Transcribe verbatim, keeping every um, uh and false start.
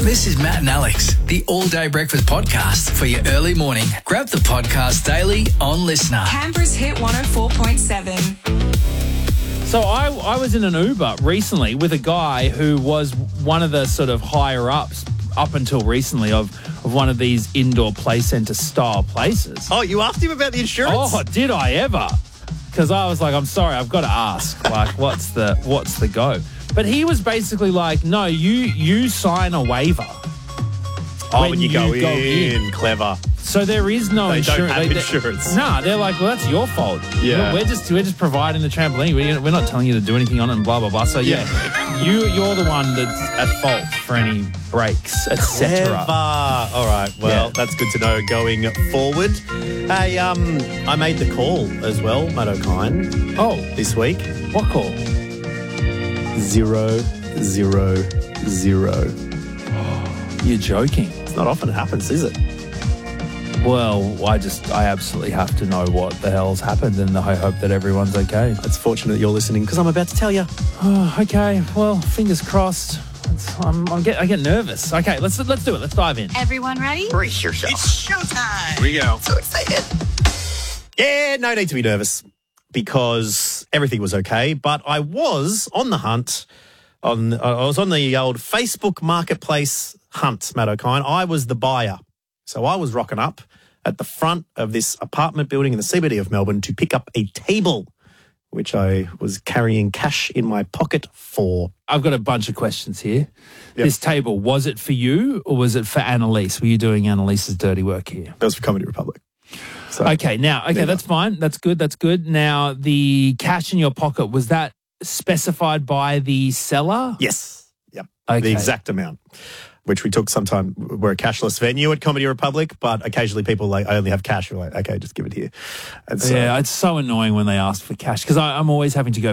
This is Matt and Alex, the all-day breakfast podcast for your early morning. Grab the podcast daily on Listener. Canberra's Hit one oh four point seven. So I, I was in an Uber recently with a guy who was one of the sort of higher-ups up until recently of, of one of these indoor play centre style places. Oh, you asked him about the insurance? Oh, did I ever? Because I was like, I'm sorry, I've got to ask. Like, what's the what's the go? But he was basically like, no, you you sign a waiver. Oh, when when you, go, go in. in. Clever. So there is no They don't insurance. have They- insurance. Nah, they're like, well, that's your fault. Yeah. We're, we're just we're just providing the trampoline. We're, we're not telling you to do anything on it and blah blah blah. So yeah, you you're the one that's at fault for any breaks, et Clever. cetera. All right. Well, Yeah. that's good to know going forward. Hey, um, I made the call as well, Matt O'Kine, Oh, this week. what call? Zero, zero, zero. You're joking. It's not often it happens, is it? Well, I just I absolutely have to know what the hell's happened, and I hope that everyone's okay. It's fortunate you're listening because I'm about to tell you. Oh, okay. Well, fingers crossed. It's, I'm, I'm get I get nervous. Okay, let's let's do it. Let's dive in. Everyone ready? Brace yourself. It's showtime. Here we go. So excited. Yeah, no need to be nervous because everything was okay. But I was on the hunt. On I was on the old Facebook Marketplace hunt, Matt O'Kine. I was the buyer. So I was rocking up at the front of this apartment building in the C B D of Melbourne to pick up a table, which I was carrying cash in my pocket for. I've got a bunch of questions here. This table, was it for you or was it for Annalise? Were you doing Annalise's dirty work here? That was for Comedy Republic. So, Okay, now, okay, Never. that's fine. That's good. That's good. Now, the cash in your pocket, was that specified by the seller? yes. Yep. Okay. The exact amount, which we took sometime. We're a cashless venue at Comedy Republic, but occasionally people like, I only have cash. We're like, okay, just give it here. And so, Yeah, it's so annoying when they ask for cash because I'm always having to go